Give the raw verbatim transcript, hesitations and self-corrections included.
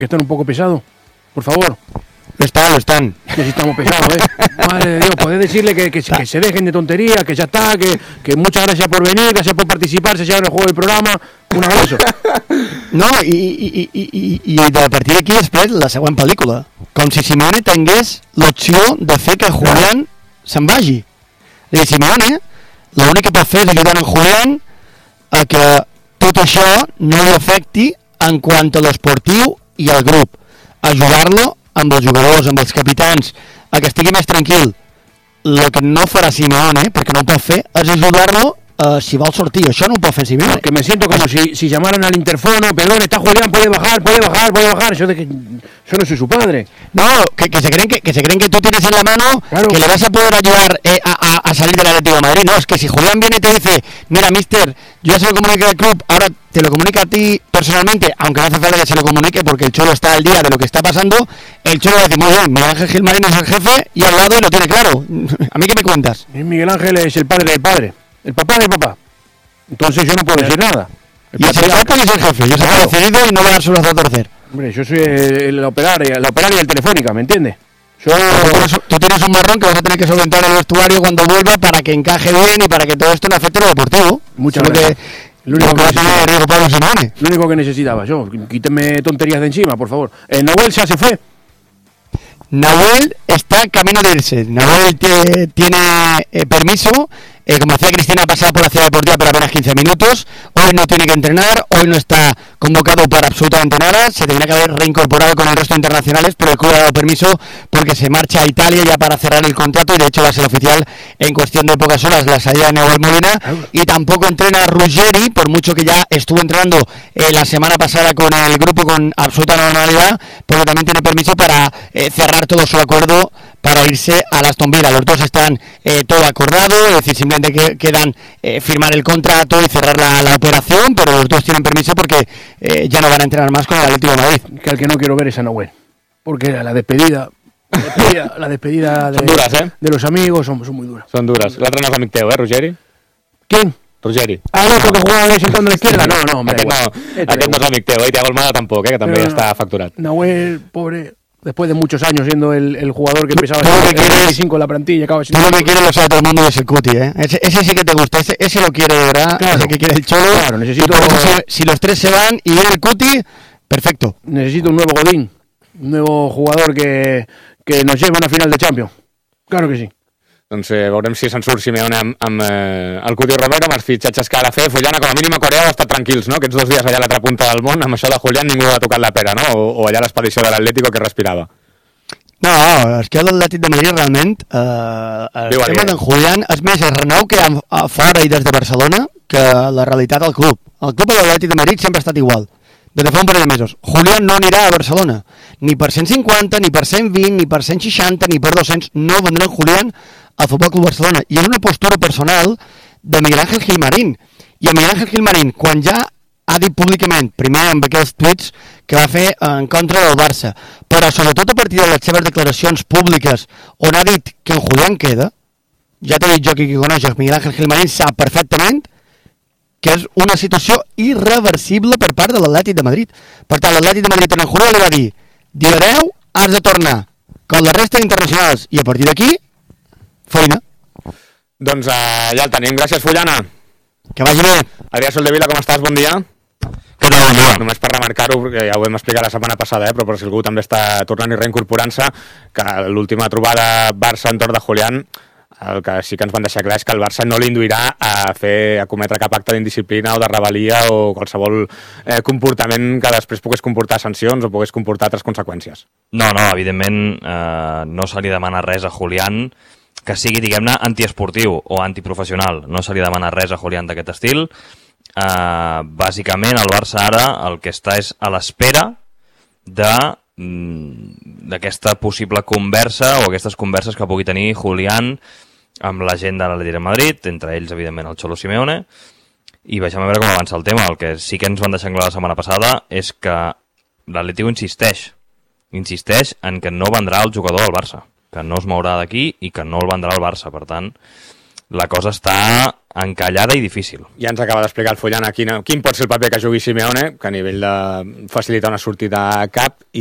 Que están un poco pesados, por favor. Lo están, lo están. Que si estamos pesados, ¿eh? Madre de Dios, podés decirle que, que, que se dejen de tonterías, que ya está, que, que muchas gracias por venir, gracias por participar, se llevan el juego del programa. Un abrazo. No, i, i, i, i, i de partir d'aquí després la següent pel·lícula. Com si Simeone tingués l'opció de fer que Julián se'n vagi. És a dir, Simeone l'únic que pot fer és ajudar en Julián a que tot això no li afecti en quant a l'esportiu i al grup. Ajudar-lo amb els jugadors, amb els capitans, a que estigui més tranquil. El que no farà Simeone, perquè no ho pot fer, és ajudar-lo uh, si vol sortir. Això no ho pot fer Simeone. Que me siento como si, si llamaran al interfono, perdón, está Julián, puede bajar, puede bajar, puede bajar. Yo, de que, yo no soy su padre. No, que, que, se creen que, que se creen que tú tienes en la mano, claro, que le vas a poder ayudar eh, a, a, a salir del Atlético de Madrid. No, es que si Julián viene y te dice, mira, mister, yo ya se lo comuniqué al club, ahora te lo comunica a ti personalmente, aunque no hace falta que se lo comunique porque el Cholo está al día de lo que está pasando, el Cholo va a decir, muy bien, Miguel Ángel Gilmarín es el jefe y al lado y lo tiene claro. ¿A mí qué me cuentas? Miguel Ángel es el padre del padre, el papá del papá. Entonces yo no puedo decir nada. El y ese papá es el jefe, yo soy el decidido y no voy a dar su brazo a torcer. Hombre, yo soy el, el operario, la operaria del Telefónica, ¿me entiendes? Yo... Tú, tienes, tú tienes un marrón que vas a tener que solventar el vestuario cuando vuelva para que encaje bien y para que todo esto no afecte lo deportivo. Muchas gracias. Lo único que, que, lo único que necesitaba yo, quítenme tonterías de encima, por favor. Eh, Nahuel ya se fue. Nahuel está camino de irse. Nahuel te, tiene eh, permiso. Eh, como decía Cristina, ha pasado por la Ciudad Deportiva por apenas quince minutos. Hoy no tiene que entrenar, hoy no está convocado para absolutamente nada. Se tendría que haber reincorporado con el resto de internacionales, pero el club ha dado permiso porque se marcha a Italia ya para cerrar el contrato y de hecho va a ser oficial en cuestión de pocas horas la salida de Nahuel Molina. Y tampoco entrena Ruggeri, por mucho que ya estuvo entrenando eh, la semana pasada con el grupo con absoluta normalidad, porque también tiene permiso para eh, cerrar todo su acuerdo para irse a Aston Villa. Los dos están eh, todo acordado, es decir, simplemente que, quedan eh, firmar el contrato y cerrar la, la operación, pero los dos tienen permiso porque eh, ya no van a entrenar más con el Atlético de Madrid. Que al que no quiero ver es a Nahuel, porque la despedida, la despedida, la despedida de, son duras, eh? de los amigos son, son muy duras. Son duras. L'altre no és amic teu, eh, Ruggeri? ¿Quién? Ruggeri. Ah, no, porque jugaba de sentando a la izquierda. No, no, hombre. Aquest no, este aquest no és amic teu, eh? I Thiago Almada tampoc, eh? Que també no, està facturat. Nahuel, pobre... Después de muchos años siendo el, el jugador que empezaba a ser el veinticinco en la plantilla, acaba siendo... Tú lo que quieres lo sabe todo el mundo es el Cuti, ¿eh? Ese, ese sí que te gusta, ese, ese lo quiere de verdad, claro, ese que quiere el Cholo. Claro, necesito... Si, si los tres se van y viene el Cuti, perfecto. Necesito un nuevo Godín, un nuevo jugador que, que nos lleve a una final de Champions. Claro que sí. Doncs eh, veurem si se'n surt Simeone amb, amb eh, el Cuti Romero, amb els fitxatges que ha de fer. Fullana, com a mínim a Corea, heu estat tranquils, no? Aquests dos dies allà a l'altra punta del món, amb això de Julián ningú ha tocat la pera, no? O, o allà l'expedició de l'Atlético que respirava. No, és que l'Atlètic de Madrid realment eh, el Diu tema d'en Julián és més el renou que hi ha a fora i des de Barcelona que la realitat del club. El club de l'Atlètic de Madrid sempre ha estat igual. Des de fa un parell de mesos. Julián no anirà a Barcelona. Ni per cent cinquanta, ni per cent vint, ni per cent seixanta, ni per dos-cents. No vendran Julián al Futbol Club Barcelona. I és una postura personal de Miguel Ángel Gilmarín. I a Miguel Ángel Gilmarín, quan ja ha dit públicament, primer amb aquells tuits que va fer en contra del Barça, però sobretot a partir de les seves declaracions públiques on ha dit que en Julián queda, ja t'he dit jo que qui coneix Miguel Ángel Gilmarín sap perfectament que és una situació irreversible per part de l'Atlètic de Madrid. Per tant, l'Atlètic de Madrid en Julián li va dir dia deu has de tornar com la resta d'internacionals i a partir d'aquí feina. Doncs uh, ja el tenim. Gràcies, Fullana. Que vagi bé. Adrià Soldevila, com estàs? Bon dia. Què tal, bon dia? Només per remarcar-ho, perquè ja ho vam explicar la setmana passada, eh, però per si algú també està tornant i reincorporant-se, que l'última trobada Barça entorn de Julián, el que sí que ens van deixar clar és que el Barça no l'induirà a fer a cometre cap acte d'indisciplina o de rebel·lia o qualsevol eh, comportament que després pogués comportar sancions o pogués comportar altres conseqüències. No, no, evidentment eh, no se li demana res a Julián que sigui, diguem-ne, antiesportiu o antiprofessional. No se li demana res a Julián d'aquest estil. Eh, bàsicament, el Barça ara el que està és a l'espera de d'aquesta possible conversa o aquestes converses que pugui tenir Julián amb la gent de l'Atlètic de Madrid, entre ells, evidentment, el Cholo Simeone, i vegem a veure com avança el tema. El que sí que ens van deixar clar la setmana passada és que l'Atlètic insisteix, insisteix en que no vendrà el jugador al Barça, que no es mourà d'aquí i que no el vendrà al Barça. Per tant, la cosa està encallada i difícil. Ja ens acaba d'explicar el Fullana quin, quin pot ser el paper que jugui Simeone, que a nivell de facilitar una sortida cap, i